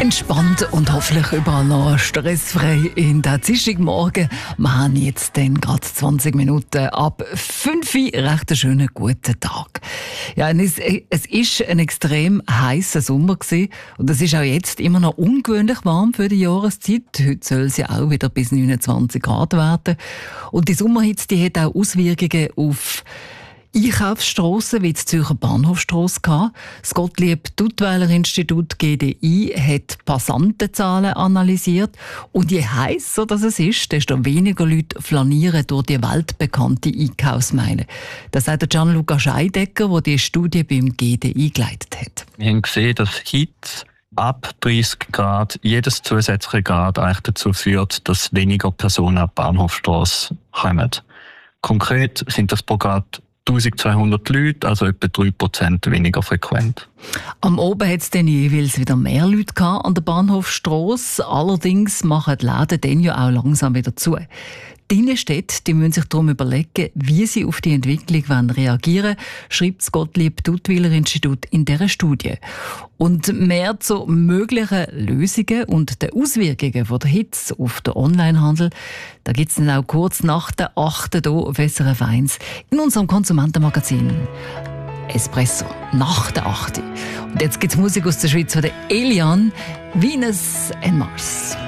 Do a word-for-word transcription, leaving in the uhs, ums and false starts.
Entspannt und hoffentlich überall noch stressfrei in der Dienstagmorgen. Wir haben jetzt dann gerade zwanzig Minuten ab fünf Uhr. Recht einen schönen guten Tag. Ja, es, es ist ein extrem heißer Sommer gewesen. Und es ist auch jetzt immer noch ungewöhnlich warm für die Jahreszeit. Heute soll es ja auch wieder bis neunundzwanzig Grad werden. Und die Sommerhitze, die hat auch Auswirkungen auf Einkaufsstrassen wie die Zürcher Bahnhofstrasse gehabt. Das Gottlieb-Duttweiler-Institut G D I hat Passantenzahlen analysiert. Und je heißer das es ist, desto weniger Leute flanieren durch die weltbekannte Einkaufsmeile. Das sagt der Gianluca Scheidecker, der die Studie beim G D I geleitet hat. Wir haben gesehen, dass Hitze ab dreißig Grad, jedes zusätzliche Grad eigentlich dazu führt, dass weniger Personen an die Bahnhofstrasse kommen. Konkret sind das pro Grad eintausendzweihundert Leute, also etwa drei Prozent weniger frequent. Am Oben hat es dann jeweils wieder mehr Leute gehabt an der Bahnhofstrasse. Allerdings machen die Läden dann ja auch langsam wieder zu. Die Innenstädte die müssen sich darum überlegen, wie sie auf die Entwicklung reagieren wollen, schreibt das Gottlieb-Duttweiler-Institut in dieser Studie. Und mehr zu möglichen Lösungen und den Auswirkungen von der Hitze auf den Onlinehandel, da gibt es dann auch kurz nach der achten hier auf S R F eins in unserem Konsumentenmagazin Espresso nach der achten. Und jetzt gibt es Musik aus der Schweiz von der Elian, Venus and Mars.